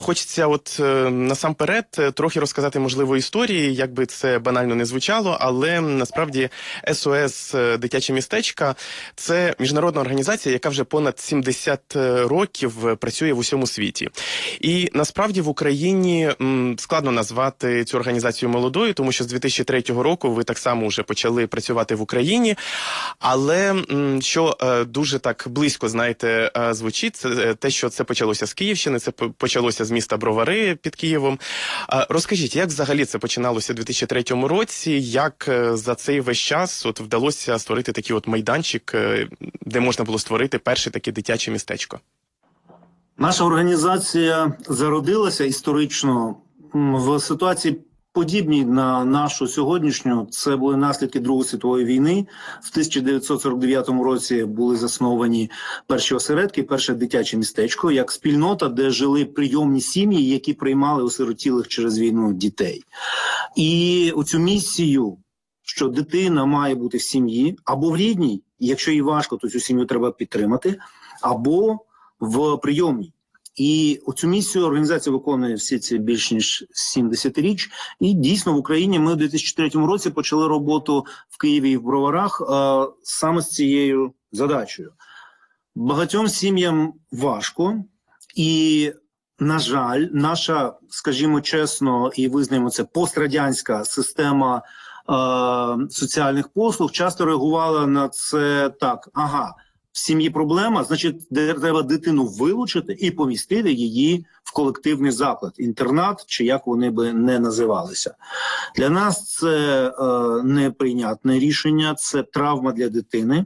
Хочеться насамперед трохи розказати, можливо, історії, як би це банально не звучало, але насправді СОС «Дитяче містечка» – це міжнародна організація, яка вже понад 70 років працює в усьому світі. І насправді в Україні складно назвати цю організацію молодою, тому що з 2003 року ви так само вже почали працювати в Україні, але що дуже так близько, знаєте, звучить, це те, що це почалося з Київщини, це почалося з міста Бровари під Києвом. Розкажіть, як взагалі це починалося у 2003 році, як за цей весь час вдалося створити такий майданчик, де можна було створити перше таке дитяче містечко? Наша організація зародилася історично в ситуації подібній на нашу сьогоднішню. Це були наслідки Другої світової війни. В 1949 році були засновані перші осередки, перше дитяче містечко, як спільнота, де жили прийомні сім'ї, які приймали осиротілих через війну дітей. І оцю місію, що дитина має бути в сім'ї, або в рідній, і якщо їй важко, то цю сім'ю треба підтримати, або в прийомній. І цю місію організація виконує всі ці більш ніж 70 річ. І дійсно в Україні ми в 2003 році почали роботу в Києві і в Броварах саме з цією задачею. Багатьом сім'ям важко, і, на жаль, наша, скажімо чесно, і визнаємо це, пострадянська система соціальних послуг часто реагувала на це так: ага, в сім'ї проблема, значить, треба дитину вилучити і помістити її в колективний заклад, інтернат, чи як вони би не називалися. Для нас це неприйнятне рішення, це травма для дитини,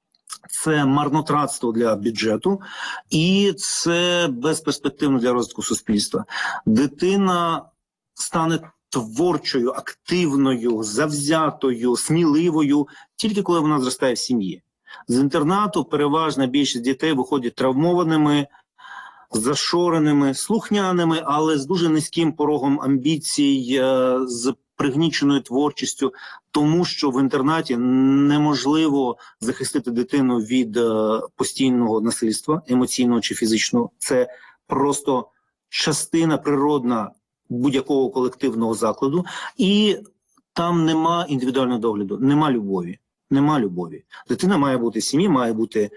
це марнотратство для бюджету і це безперспективно для розвитку суспільства. Дитина стане творчою, активною, завзятою, сміливою тільки коли вона зростає в сім'ї. З інтернату переважна більшість дітей виходять травмованими, зашореними, слухняними, але з дуже низьким порогом амбіцій, з пригніченою творчістю, тому що в інтернаті неможливо захистити дитину від постійного насильства, емоційного чи фізичного. Це просто частина природна будь-якого колективного закладу, і там нема індивідуального догляду, нема любові. Нема любові. Дитина має бути в сім'ї, має бути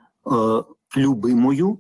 любимою,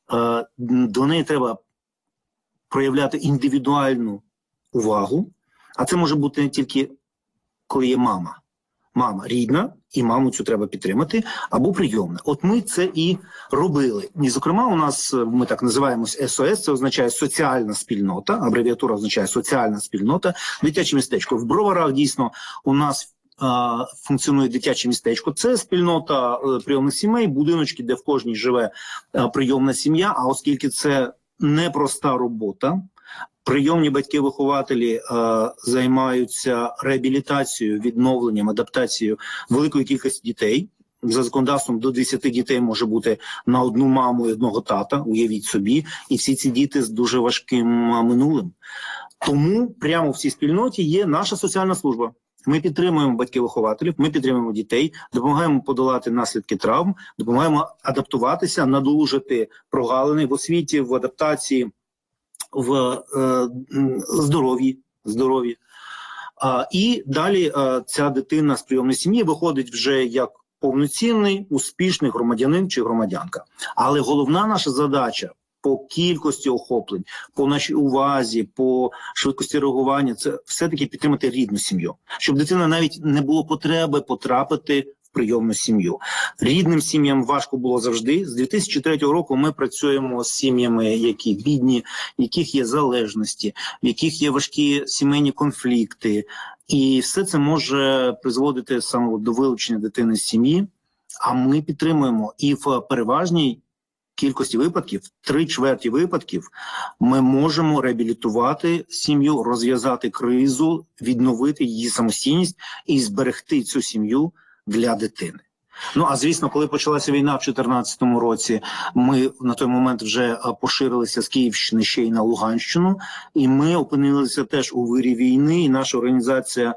до неї треба проявляти індивідуальну увагу, а це може бути не тільки коли є мама. Мама рідна, і маму цю треба підтримати, або прийомна. От ми це і робили. І, зокрема, у нас, ми так називаємось СОС, це означає соціальна спільнота, абревіатура означає соціальна спільнота, дитяче містечко. В Броварах дійсно у нас функціонує дитяче містечко. Це спільнота прийомних сімей, будиночки, де в кожній живе прийомна сім'я, а оскільки це непроста робота, прийомні батьки-вихователі займаються реабілітацією, відновленням, адаптацією великої кількості дітей. За законодавством до 10 дітей може бути на одну маму і одного тата, уявіть собі, і всі ці діти з дуже важким минулим. Тому прямо в цій спільноті є наша соціальна служба. Ми підтримуємо батьків-вихователів, ми підтримуємо дітей, допомагаємо подолати наслідки травм, допомагаємо адаптуватися, надолужити прогалини в освіті, в адаптації, в здоров'ї. І далі ця дитина з прийомної сім'ї виходить вже як повноцінний, успішний громадянин чи громадянка. Але головна наша задача по кількості охоплень, по нашій увазі, по швидкості реагування – це все-таки підтримати рідну сім'ю. Щоб дитина навіть не було потреби потрапити в прийомну сім'ю. Рідним сім'ям важко було завжди. З 2003 року ми працюємо з сім'ями, які бідні, в яких є залежності, в яких є важкі сімейні конфлікти. І все це може призводити саме до вилучення дитини з сім'ї. А ми підтримуємо і в переважній кількості випадків, 3/4 випадків, ми можемо реабілітувати сім'ю, розв'язати кризу, відновити її самостійність і зберегти цю сім'ю для дитини. Ну, а звісно, коли почалася війна в 2014 році, ми на той момент вже поширилися з Київщини ще й на Луганщину, і ми опинилися теж у вирі війни, і наша організація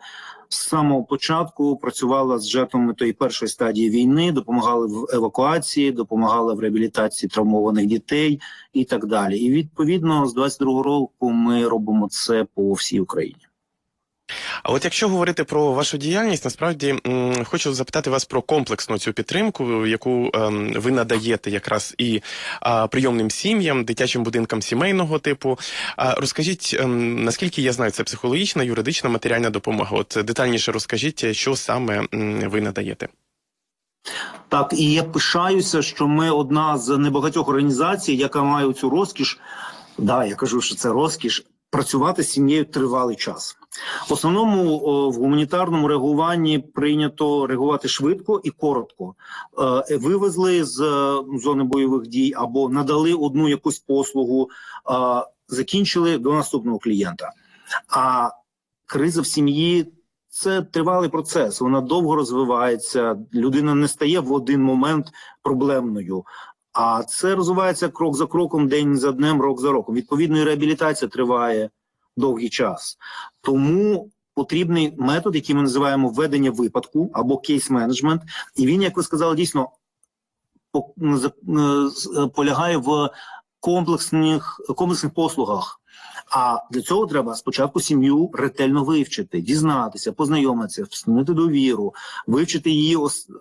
з самого початку працювала з жертвами тої першої стадії війни, допомагали в евакуації, допомагали в реабілітації травмованих дітей і так далі. І відповідно з 22-го року ми робимо це по всій Україні. А от якщо говорити про вашу діяльність, насправді хочу запитати вас про комплексну цю підтримку, яку ви надаєте якраз і прийомним сім'ям, дитячим будинкам сімейного типу. Розкажіть, наскільки я знаю, це психологічна, юридична, матеріальна допомога. От детальніше розкажіть, що саме ви надаєте. Так, і я пишаюся, що ми одна з небагатьох організацій, яка має цю розкіш, я кажу, що це розкіш, працювати з сім'єю тривалий час. В основному в гуманітарному реагуванні прийнято реагувати швидко і коротко. Вивезли з зони бойових дій або надали одну якусь послугу, закінчили до наступного клієнта. А криза в сім'ї – це тривалий процес, вона довго розвивається, людина не стає в один момент проблемною. А це розвивається крок за кроком, день за днем, рок за роком. Відповідно, і реабілітація триває довгий час. Тому потрібний метод, який ми називаємо введення випадку або кейс-менеджмент. І він, як ви сказали, дійсно полягає в комплексних послугах. А для цього треба спочатку сім'ю ретельно вивчити, дізнатися, познайомитися, встановити довіру, вивчити її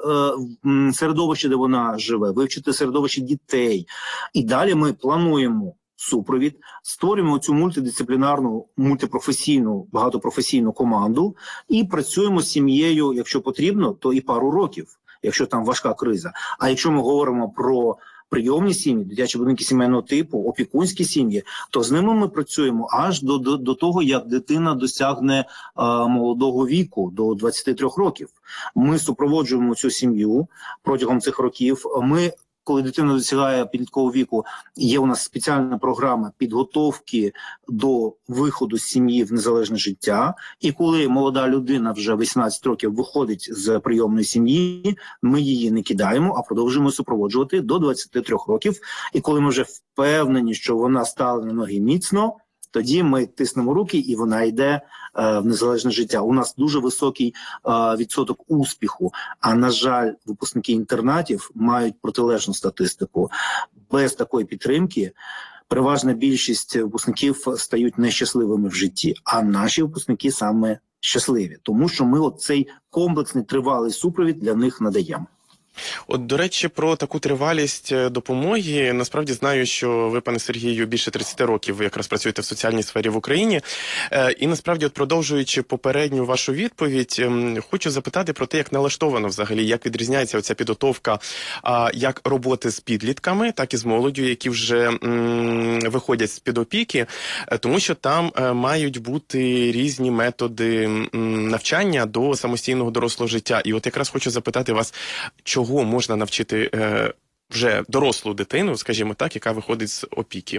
середовище, де вона живе, вивчити середовище дітей. І далі ми плануємо супровід, створюємо цю мультидисциплінарну, мультипрофесійну, багатопрофесійну команду і працюємо з сім'єю, якщо потрібно, то і пару років, якщо там важка криза. А якщо ми говоримо про прийомні сім'ї, дитячі будинки сімейного типу, опікунські сім'ї, то з ними ми працюємо аж до того, як дитина досягне молодого віку, до 23 років. Ми супроводжуємо цю сім'ю протягом цих років. Коли дитина досягає підліткового віку, є у нас спеціальна програма підготовки до виходу з сім'ї в незалежне життя. І коли молода людина вже 18 років виходить з прийомної сім'ї, ми її не кидаємо, а продовжуємо супроводжувати до 23 років. І коли ми вже впевнені, що вона стала на ноги міцно, тоді ми тиснемо руки, і вона йде в незалежне життя. У нас дуже високий відсоток успіху, а, на жаль, випускники інтернатів мають протилежну статистику. Без такої підтримки переважна більшість випускників стають нещасливими в житті, а наші випускники саме щасливі, тому що ми цей комплексний тривалий супровід для них надаємо. От, до речі, про таку тривалість допомоги. Насправді знаю, що ви, пане Сергію, більше 30 років ви якраз працюєте в соціальній сфері в Україні. І насправді, продовжуючи попередню вашу відповідь, хочу запитати про те, як налаштовано взагалі, як відрізняється оця підготовка як роботи з підлітками, так і з молоддю, які вже виходять з-під опіки, тому що там мають бути різні методи навчання до самостійного дорослого життя. І от якраз хочу запитати вас, чого можна навчити вже дорослу дитину, скажімо так, яка виходить з опіки?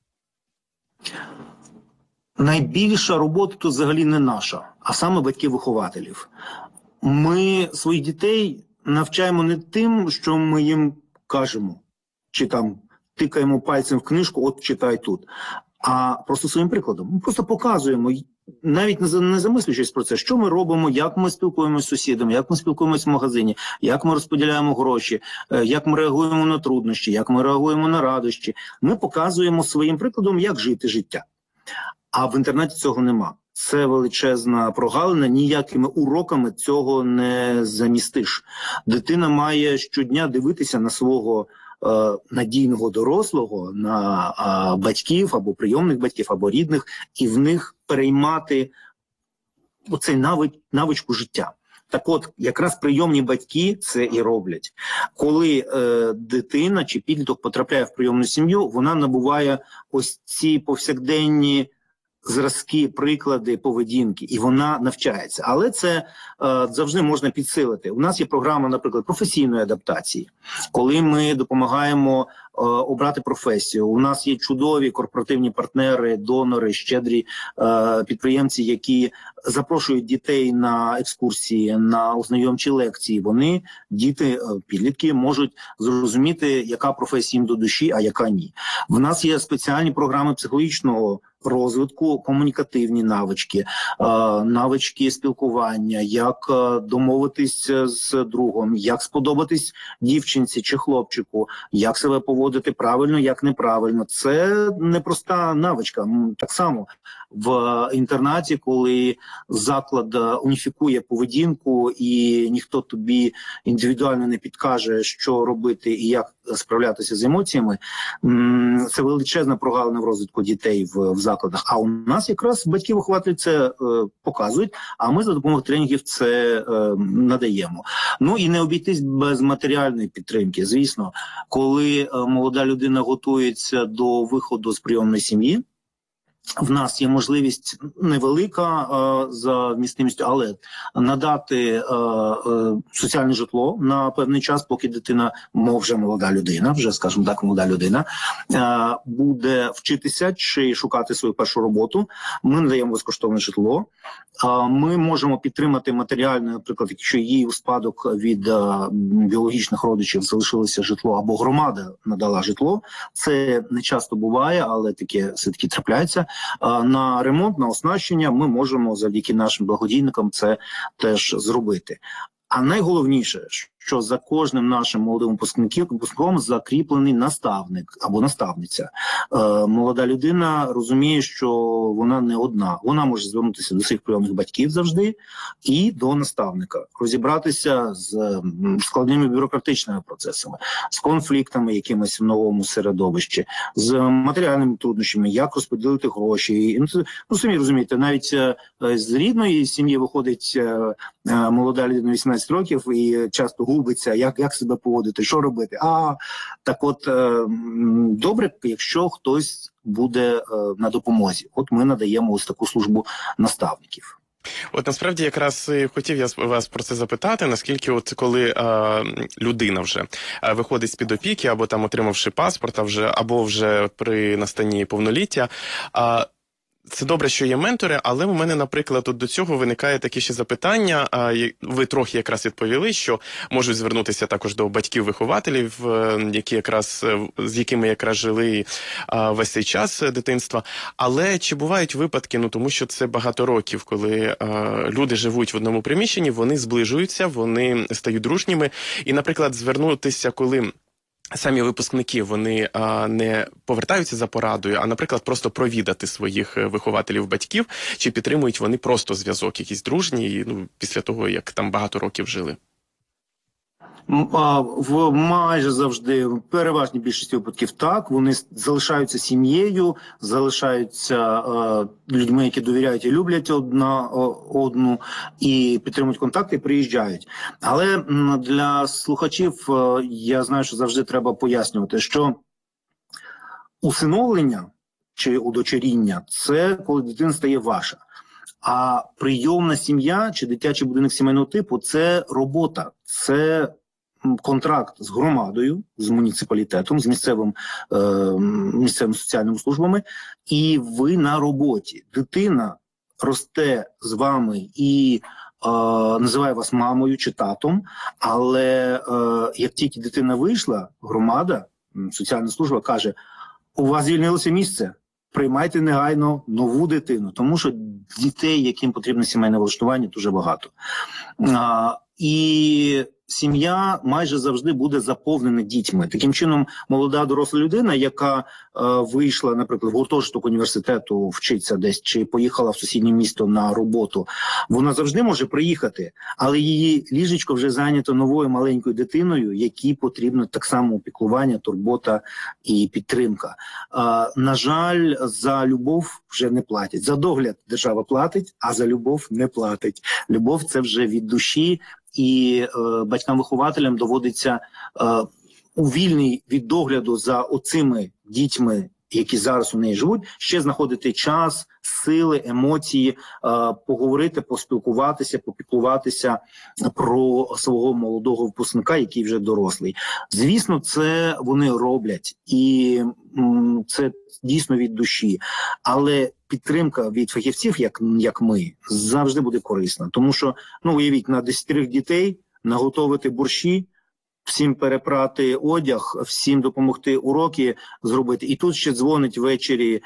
Найбільша робота тут взагалі не наша, а саме батьків-вихователів. Ми своїх дітей навчаємо не тим, що ми їм кажемо, чи там тикаємо пальцем в книжку, от читай тут, а просто своїм прикладом. Ми просто показуємо, навіть не замислюючись про це, що ми робимо, як ми спілкуємося з сусідами, як ми спілкуємося в магазині, як ми розподіляємо гроші, як ми реагуємо на труднощі, як ми реагуємо на радощі. Ми показуємо своїм прикладом, як жити життя. А в інтернеті цього нема. Це величезна прогалина, ніякими уроками цього не замістиш. Дитина має щодня дивитися на свого надійного дорослого, на батьків або прийомних батьків, або рідних, і в них переймати оцей навичку життя. Так от, якраз прийомні батьки це і роблять. Коли дитина чи підліток потрапляє в прийомну сім'ю, вона набуває ось ці повсякденні зразки, приклади поведінки, і вона навчається. Але це завжди можна підсилити. У нас є програма, наприклад, професійної адаптації, коли ми допомагаємо обрати професію. У нас є чудові корпоративні партнери, донори, щедрі підприємці, які запрошують дітей на екскурсії, на ознайомчі лекції. Вони, діти, підлітки, можуть зрозуміти, яка професія їм до душі, а яка ні. В нас є спеціальні програми психологічного розвитку, комунікативні навички, навички спілкування, як домовитись з другом, як сподобатись дівчинці чи хлопчику, як себе поводити правильно, як неправильно. Це непроста навичка. Так само в інтернаті, коли заклад уніфікує поведінку і ніхто тобі індивідуально не підкаже, що робити і як справлятися з емоціями, це величезна прогалина в розвитку дітей в закладах. А у нас якраз батьки-вихователі це показують, а ми за допомогою тренінгів це надаємо. Ну і не обійтись без матеріальної підтримки. Звісно, коли молода людина готується до виходу з прийомної сім'ї, в нас є можливість невелика за вмістимістю, але надати соціальне житло на певний час, поки дитина, вже молода людина, вже, скажімо так, молода людина, буде вчитися чи шукати свою першу роботу. Ми надаємо безкоштовне житло. Ми можемо підтримати матеріально, наприклад, якщо їй у спадок від біологічних родичів залишилося житло, або громада надала житло. Це не часто буває, але таке все-таки трапляється. На ремонт, на оснащення ми можемо завдяки нашим благодійникам це теж зробити. А найголовніше, що за кожним нашим молодим випускником закріплений наставник або наставниця. Молода людина розуміє, що вона не одна. Вона може звернутися до своїх прийомних батьків завжди і до наставника. Розібратися з складними бюрократичними процесами, з конфліктами якимось в новому середовищі, з матеріальними труднощами, як розподілити гроші. Ну, самі розумієте, навіть з рідної сім'ї виходить молода людина 18 років і часто губиться, як себе поводити, що робити. Так от, добре, якщо хтось буде на допомозі. От ми надаємо ось таку службу наставників. От насправді якраз хотів я вас про це запитати, наскільки от коли людина вже виходить з-під опіки, або там отримавши паспорт, або вже при настанні повноліття, це добре, що є ментори, але у мене, наприклад, от до цього виникає таке ще запитання. Ви трохи якраз відповіли, що можуть звернутися також до батьків-вихователів, з якими якраз жили весь цей час дитинства. Але чи бувають випадки, тому що це багато років, коли люди живуть в одному приміщенні, вони зближуються, вони стають дружніми. І, наприклад, звернутися, коли самі випускники, вони не повертаються за порадою, а, наприклад, просто провідати своїх вихователів-батьків, чи підтримують вони просто зв'язок якийсь дружній, після того, як там багато років жили? Майже завжди, в переважній більшості випадків так, вони залишаються сім'єю, залишаються людьми, які довіряють і люблять одну, і підтримують контакти, і приїжджають. Але для слухачів я знаю, що завжди треба пояснювати, що усиновлення чи удочеріння – це коли дитина стає ваша. А прийомна сім'я чи дитячий будинок сімейного типу – це робота, це контракт з громадою, з муніципалітетом, з місцевими соціальними службами, і ви на роботі. Дитина росте з вами і називає вас мамою чи татом, але як тільки дитина вийшла, громада, соціальна служба каже: у вас звільнилося місце, приймайте негайно нову дитину, тому що дітей, яким потрібно сімейне влаштування, дуже багато. І сім'я майже завжди буде заповнена дітьми. Таким чином, молода доросла людина, яка вийшла, наприклад, в гуртожиток університету, вчиться десь, чи поїхала в сусіднє місто на роботу, вона завжди може приїхати, але її ліжечко вже зайнято новою маленькою дитиною, якій потрібно так само опікування, турбота і підтримка. На жаль, за любов вже не платять. За догляд держава платить, а за любов не платить. Любов – це вже від душі, і батькам-вихователям доводиться у вільний від догляду за оцими дітьми які зараз у неї живуть, ще знаходити час, сили, емоції, поговорити, поспілкуватися, попіклуватися про свого молодого випускника, який вже дорослий. Звісно, це вони роблять, і це дійсно від душі. Але підтримка від фахівців, як ми, завжди буде корисна. Тому що, уявіть, на 10 дітей наготовити борщі, всім перепрати одяг, всім допомогти уроки зробити. І тут ще дзвонить ввечері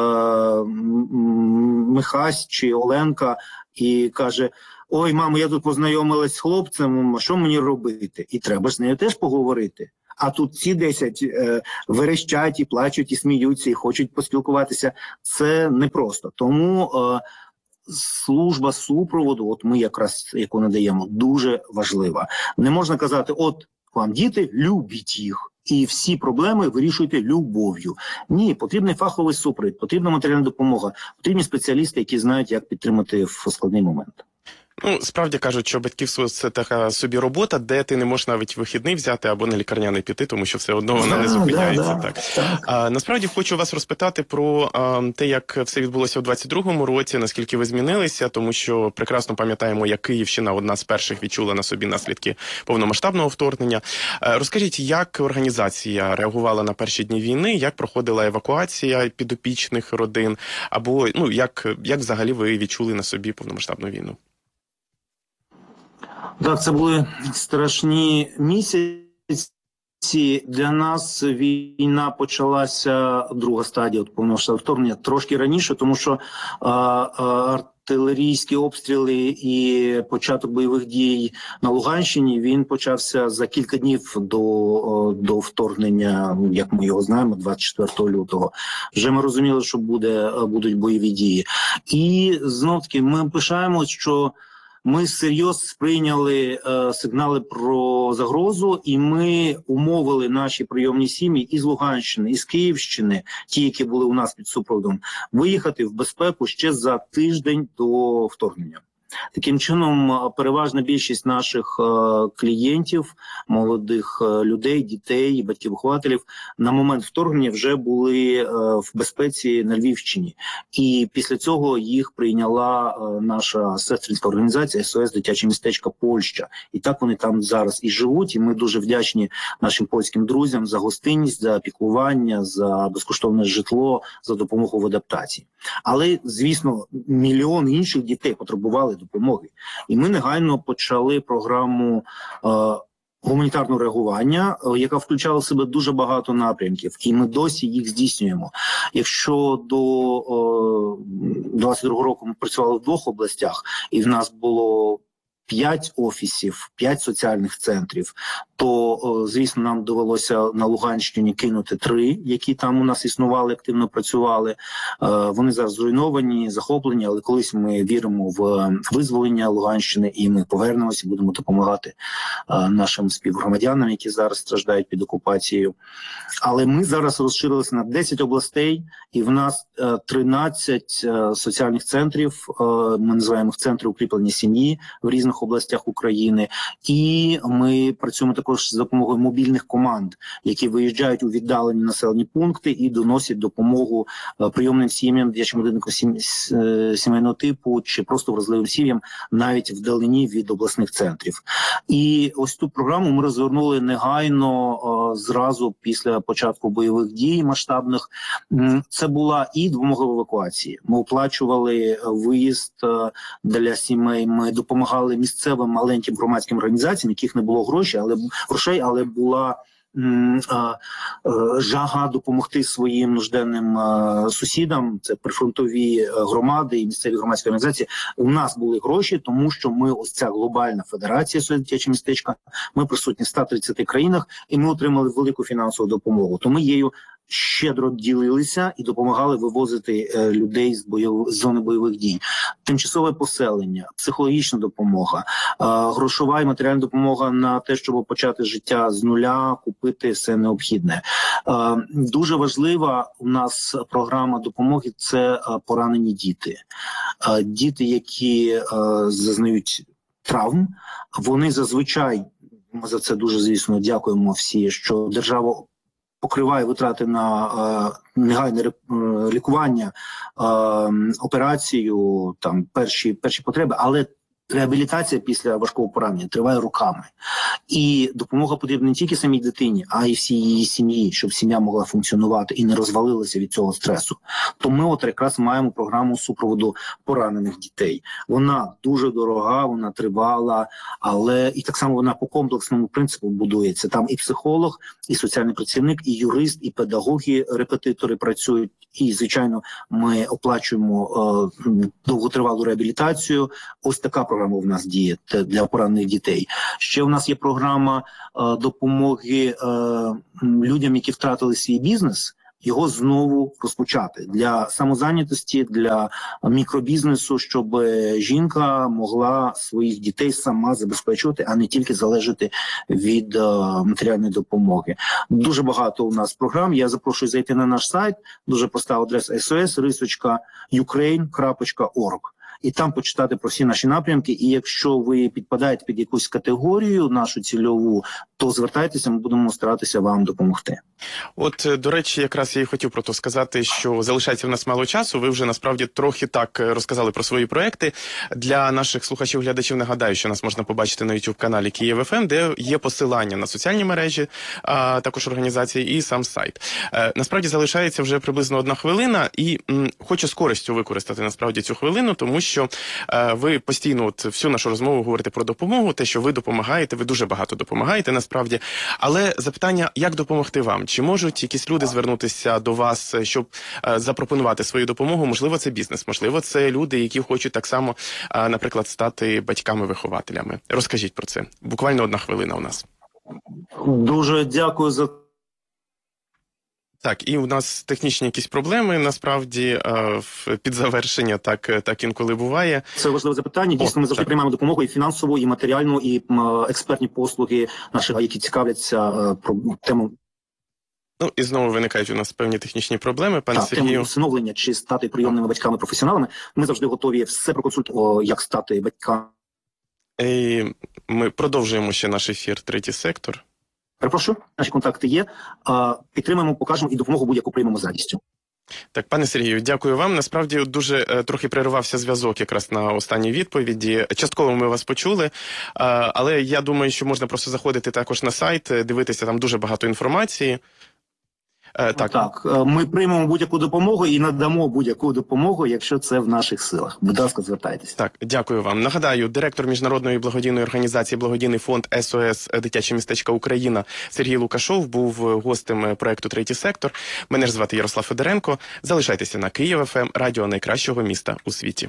Михась чи Оленка і каже: ой, мамо, я тут познайомилась з хлопцем, що мені робити? І треба ж з нею теж поговорити. А тут ці 10 верещать і плачуть, і сміються, і хочуть поспілкуватися. Це непросто. Тому служба супроводу, от ми якраз яку надаємо, дуже важлива. Не можна казати, от вам діти, любіть їх, і всі проблеми вирішуйте любов'ю. Ні, потрібний фаховий супровід, потрібна матеріальна допомога, потрібні спеціалісти, які знають, як підтримати в складний момент. Справді кажуть, що батьківство – це така собі робота, де ти не можеш навіть вихідний взяти або на лікарняний піти, тому що все одно вона не зупиняється. Так. Насправді хочу вас розпитати про те, як все відбулося у 22-му році, наскільки ви змінилися, тому що прекрасно пам'ятаємо, як Київщина одна з перших відчула на собі наслідки повномасштабного вторгнення. Розкажіть, як організація реагувала на перші дні війни, як проходила евакуація підопічних родин, або як взагалі ви відчули на собі повномасштабну війну? Так, це були страшні місяці. Для нас війна почалася, друга стадія повномасштабного вторгнення, трошки раніше, тому що артилерійські обстріли і початок бойових дій на Луганщині, він почався за кілька днів до вторгнення, як ми його знаємо, 24 лютого. Вже ми розуміли, що будуть бойові дії. І знов-таки ми пишаємось, що ми всерйоз сприйняли сигнали про загрозу, і ми умовили наші прийомні сім'ї із Луганщини, із Київщини, ті, які були у нас під супроводом, виїхати в безпеку ще за тиждень до вторгнення. Таким чином, переважна більшість наших клієнтів, молодих людей, дітей, батьків-вихователів на момент вторгнення вже були в безпеці на Львівщині. І після цього їх прийняла наша сестринська організація СОС «Дитяче містечко Польща». І так вони там зараз і живуть. І ми дуже вдячні нашим польським друзям за гостинність, за піклування, за безкоштовне житло, за допомогу в адаптації. Але, звісно, мільйон інших дітей потребували допомоги. І ми негайно почали програму гуманітарного реагування, яка включала в себе дуже багато напрямків, і ми досі їх здійснюємо. Якщо до 22-го року ми працювали в 2 областях, і в нас було 5 офісів, 5 соціальних центрів, то, звісно, нам довелося на Луганщині кинути 3, які там у нас існували, активно працювали. Вони зараз зруйновані, захоплені, але колись ми віримо в визволення Луганщини, і ми повернемося, будемо допомагати нашим співгромадянам, які зараз страждають під окупацією. Але ми зараз розширилися на 10 областей, і в нас 13 соціальних центрів, ми називаємо їх центри укріплення сім'ї в різних областях України, і ми працюємо також з допомогою мобільних команд, які виїжджають у віддалені населені пункти і доносять допомогу прийомним сім'ям, дитячим будинкам сімейного типу чи просто вразливим сім'ям навіть вдалині від обласних центрів. І ось ту програму ми розгорнули негайно зразу після початку бойових дій масштабних. Це була і допомога в евакуації. Ми оплачували виїзд для сімей, ми допомагали місцевим маленьким громадським організаціям, яких не було грошей, але була жага допомогти своїм нужденним сусідам. Це прифронтові громади і місцеві громадські організації. У нас були гроші, тому що ми, ось ця глобальна федерація «СОС Дитяче містечко», ми присутні в 130 країнах, і ми отримали велику фінансову допомогу. То ми її щедро ділилися і допомагали вивозити людей з зони бойових дій. Тимчасове поселення, психологічна допомога, грошова і матеріальна допомога на те, щоб почати життя з нуля, купити все необхідне. Дуже важлива у нас програма допомоги – це поранені діти. Діти, які зазнають травм, вони зазвичай, ми за це дуже, звісно, дякуємо всі, що держава покриває витрати на негайне лікування, операцію, там перші потреби, але реабілітація після важкого поранення триває роками. І допомога потрібна не тільки самій дитині, а й всій її сім'ї, щоб сім'я могла функціонувати і не розвалилася від цього стресу. То ми от якраз маємо програму супроводу поранених дітей. Вона дуже дорога, вона тривала, але і так само вона по комплексному принципу будується. Там і психолог, і соціальний працівник, і юрист, і педагоги, репетитори працюють. І, звичайно, ми оплачуємо довготривалу реабілітацію. Ось така програма в нас діє для поранених дітей. Ще у нас є програма допомоги людям, які втратили свій бізнес, його знову розпочати. Для самозайнятості, для мікробізнесу, щоб жінка могла своїх дітей сама забезпечувати, а не тільки залежати від матеріальної допомоги. Дуже багато у нас програм. Я запрошую зайти на наш сайт. Дуже проста адреса sos.ukraine.org. І там почитати про всі наші напрямки. І якщо ви підпадаєте під якусь категорію нашу цільову, то звертайтеся, ми будемо старатися вам допомогти. От, до речі, якраз я і хотів про то сказати, що залишається в нас мало часу. Ви вже насправді трохи так розказали про свої проекти. Для наших слухачів-глядачів нагадаю, що нас можна побачити на YouTube-каналі Київ ФМ, де є посилання на соціальні мережі, також організації і сам сайт. Насправді залишається вже приблизно 1 хвилина, і хочу з користю використати насправді цю хвилину, тому що ви постійно всю нашу розмову говорите про допомогу, те, що ви допомагаєте, ви дуже багато допомагаєте насправді. Але запитання, як допомогти вам? Чи можуть якісь люди звернутися до вас, щоб запропонувати свою допомогу? Можливо, це бізнес, можливо, це люди, які хочуть так само, наприклад, стати батьками-вихователями. Розкажіть про це. Буквально 1 хвилина у нас. Дуже дякую за... Так, і у нас технічні якісь проблеми, насправді, під завершення так інколи буває. Це важливе запитання. Дійсно, ми завжди приймаємо допомогу і фінансову, і матеріальну, і експертні послуги наших, які цікавляться про тему. Ну, і знову виникають у нас певні технічні проблеми, пане Сергію. Тему усиновлення чи стати прийомними батьками-професіоналами. Ми завжди готові все проконсультувати, як стати батьками. І ми продовжуємо ще наш ефір «Третій сектор». Перепрошую, наші контакти є. Підтримаємо, покажемо і допомогу будь-яку приймемо з радістю. Так, пане Сергію, дякую вам. Насправді дуже трохи перервався зв'язок якраз на останній відповіді. Частково ми вас почули, але я думаю, що можна просто заходити також на сайт, дивитися, там дуже багато інформації. Так, ми приймемо будь-яку допомогу і надамо будь-яку допомогу, якщо це в наших силах. Будь ласка, звертайтеся. Так, дякую вам. Нагадаю, директор міжнародної благодійної організації «Благодійний фонд СОС Дитяче містечко Україна» Сергій Лукашов був гостем проекту «Третій сектор». Мене ж звати Ярослав Федоренко. Залишайтеся на Київ ФМ, радіо найкращого міста у світі.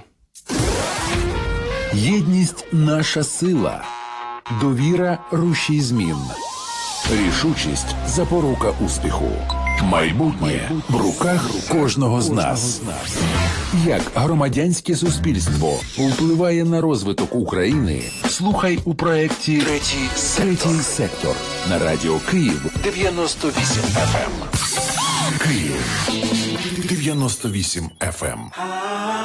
Єдність – наша сила. Довіра – рушій змін. Рішучість – запорука успіху. Майбутнє в руках кожного з нас. Як громадянське суспільство впливає на розвиток України? Слухай у проєкті «Третій сектор» на радіо Київ 98 FM. Київ 98 FM.